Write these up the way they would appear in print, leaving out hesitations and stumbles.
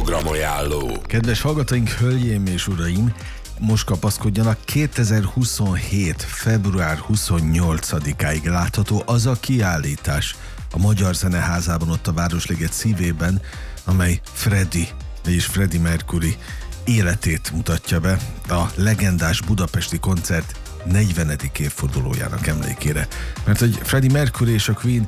Programajánló. Kedves hallgatóink, hölgyeim és uraim, most kapaszkodjanak, 2027. február 28-áig látható az a kiállítás a Magyar Zeneházában, ott a Városliget szívében, amely Freddie Mercury életét mutatja be a legendás budapesti koncert 40. évfordulójának emlékére. Mert hogy Freddie Mercury és a Queen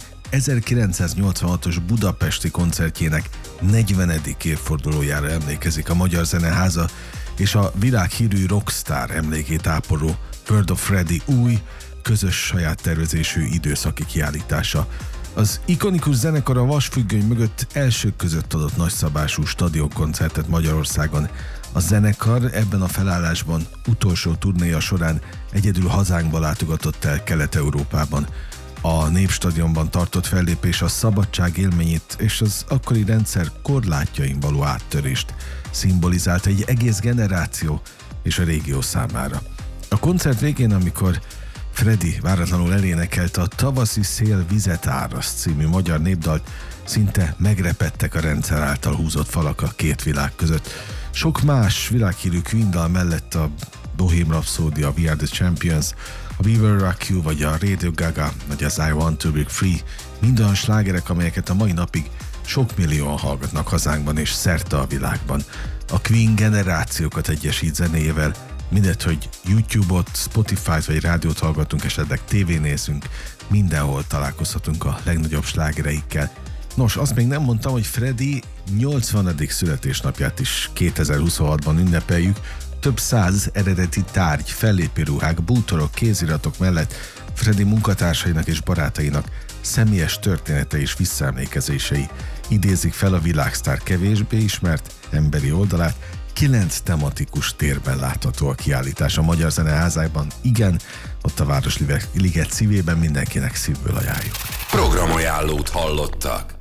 1986-os budapesti koncertjének 40. évfordulójára emlékezik a Magyar Zeneháza, és a világhírű rockstar emlékét ápoló World of Freddie új, közös saját tervezésű időszaki kiállítása. Az ikonikus zenekar a vasfüggöny mögött elsők között adott nagyszabású stadionkoncertet Magyarországon. A zenekar ebben a felállásban utolsó turnéja során egyedül hazánkba látogatott el Kelet-Európában. A Népstadionban tartott fellépés a szabadság élményét és az akkori rendszer korlátjain való áttörést szimbolizált egy egész generáció és a régió számára. A koncert végén, amikor Freddie váratlanul elénekelte a Tavaszi szél vizet áraszt című magyar népdalt, szinte megrepedtek a rendszer által húzott falak a két világ között. Sok más világhírű Queen dal mellett a Bohemian Rhapsody, a We Are The Champions, a We Will Rock You, vagy a Radio Gaga, vagy az I Want To Break Free, mind olyan slágerek, amelyeket a mai napig sok millióan hallgatnak hazánkban és szerte a világban. A Queen generációkat egyesít zenéjével, mindegy, hogy YouTube-ot, Spotify-t vagy rádiót hallgatunk, esetleg tévén nézünk, mindenhol találkozhatunk a legnagyobb slágereikkel. Nos, azt még nem mondtam, hogy Freddie 80. születésnapját is 2026-ban ünnepeljük. Több száz eredeti tárgy, fellépőruhák, bútorok, kéziratok mellett Freddie munkatársainak és barátainak személyes története és visszaemlékezései idézik fel a világsztár kevésbé ismert emberi oldalát. 9 tematikus térben látható a kiállítás a Magyar Zeneházában. Igen, ott a Városliget szívében, mindenkinek szívből ajánljuk. Programajánlót hallottak.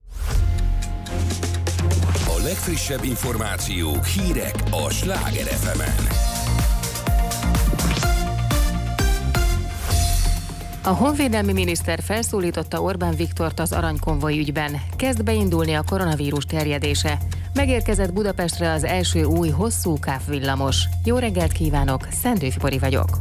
A legfrissebb információk, hírek a Sláger FM-en. A honvédelmi miniszter felszólította Orbán Viktort az aranykonvoj ügyben. Kezd beindulni a koronavírus terjedése. Megérkezett Budapestre az első új hosszú kávvillamos. Jó reggelt kívánok, Szendő Fibori vagyok.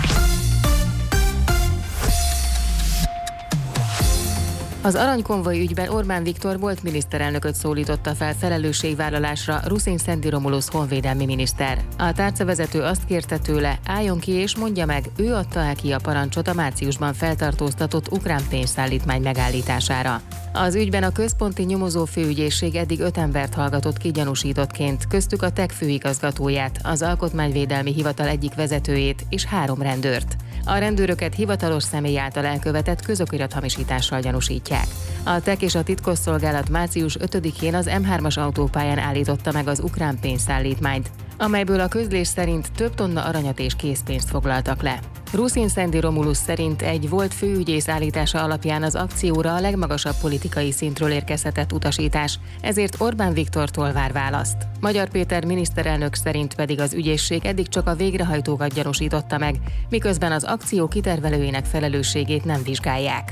Az aranykonvoj ügyben Orbán Viktor volt miniszterelnököt szólította fel felelősségvállalásra Ruszin Szendi Romulusz honvédelmi miniszter. A tárcavezető azt kérte tőle, álljon ki és mondja meg, ő adta el ki a parancsot a márciusban feltartóztatott ukrán pénzszállítmány megállítására. Az ügyben a központi nyomozó főügyészség eddig 5 embert hallgatott ki gyanúsítottként, köztük a TEK főigazgatóját, az Alkotmányvédelmi Hivatal egyik vezetőjét és 3 rendőrt. A rendőröket hivatalos személy által elkövetett közokirathamisítással gyanúsítják. A TEK és a titkosszolgálat március 5-én az M3-as autópályán állította meg az ukrán pénzszállítmányt, amelyből a közlés szerint több tonna aranyat és készpénzt foglaltak le. Ruszin Szendi Romulusz szerint egy volt főügyész állítása alapján az akcióra a legmagasabb politikai szintről érkezhetett utasítás, ezért Orbán Viktortól vár választ. Magyar Péter miniszterelnök szerint pedig az ügyészség eddig csak a végrehajtókat gyanúsította meg, miközben az akció kitervelőjének felelősségét nem vizsgálják.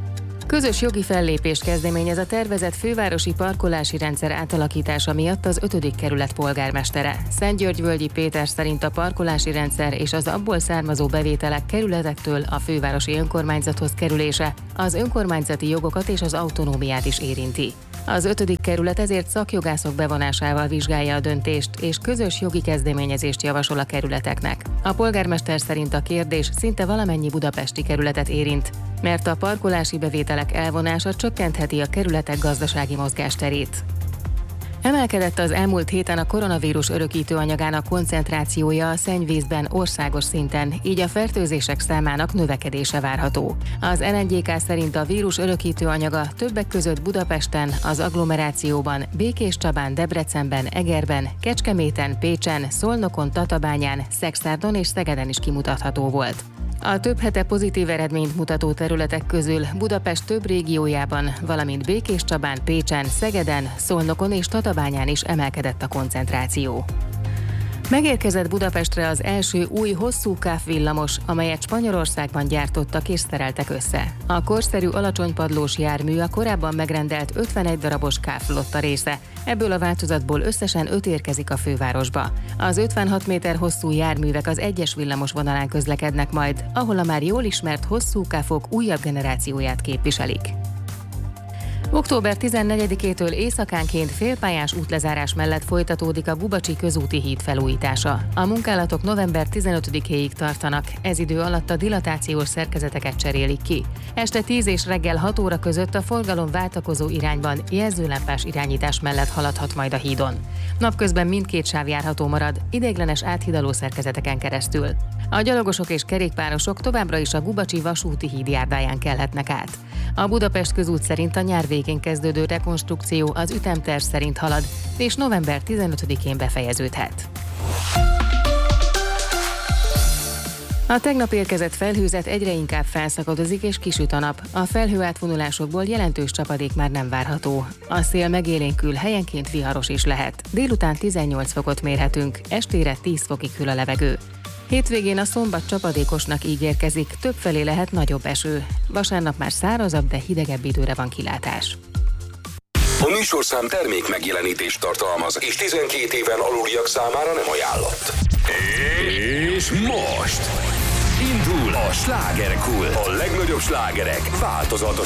Közös jogi fellépést kezdeményez a tervezett fővárosi parkolási rendszer átalakítása miatt az 5. kerület polgármestere. Szentgyörgyvölgyi Péter szerint a parkolási rendszer és az abból származó bevételek kerületektől a fővárosi önkormányzathoz kerülése az önkormányzati jogokat és az autonómiát is érinti. Az 5. kerület ezért szakjogászok bevonásával vizsgálja a döntést, és közös jogi kezdeményezést javasol a kerületeknek. A polgármester szerint a kérdés szinte valamennyi budapesti kerületet érint, mert a parkolási bevételek elvonása csökkentheti a kerületek gazdasági mozgásterét. Emelkedett az elmúlt héten a koronavírus örökítőanyagának koncentrációja a szennyvízben országos szinten, így a fertőzések számának növekedése várható. Az NNGK szerint a vírus örökítőanyaga többek között Budapesten, az agglomerációban, Békéscsabán, Debrecenben, Egerben, Kecskeméten, Pécsen, Szolnokon, Tatabányán, Szekszárdon és Szegeden is kimutatható volt. A több hete pozitív eredményt mutató területek közül Budapest több régiójában, valamint Békéscsabán, Pécsen, Szegeden, Szolnokon és Tatabányán is emelkedett a koncentráció. Megérkezett Budapestre az első új hosszú káv villamos, amelyet Spanyolországban gyártottak és szereltek össze. A korszerű alacsonypadlós jármű a korábban megrendelt 51 darabos káv-flotta része. Ebből a változatból összesen 5 érkezik a fővárosba. Az 56 méter hosszú járművek az egyes villamos vonalán közlekednek majd, ahol a már jól ismert hosszú kávok újabb generációját képviselik. Október 14-től éjszakánként félpályás útlezárás mellett folytatódik a Gubacsi közúti híd felújítása. A munkálatok november 15-éig tartanak, ez idő alatt a dilatációs szerkezeteket cserélik ki. Este 10 és reggel 6 óra között a forgalom váltakozó irányban jelzőlámpás irányítás mellett haladhat majd a hídon. Napközben mindkét sáv járható marad, ideiglenes áthidaló szerkezeteken keresztül. A gyalogosok és kerékpárosok továbbra is a Gubacsi vasúti híd járdáján kelhetnek át. A Budapest közút szerint a nyár végén kezdődő rekonstrukció az ütemterv szerint halad, és november 15-én befejeződhet. A tegnap érkezett felhőzet egyre inkább felszakadozik és kisüt a nap. A felhőátvonulásokból jelentős csapadék már nem várható. A szél megélénkül, helyenként viharos is lehet. Délután 18 fokot mérhetünk, estére 10 fokig hűl a levegő. Hétvégén a szombat csapadékosnak ígérkezik, többfelé lehet nagyobb eső. Vasárnap már szárazabb, de hidegebb időre van kilátás. A műsorszám termék megjelenítést tartalmaz, és 12 éven aluliak számára nem ajánlott. És most indul a slágerkult. A legnagyobb slágerek változatos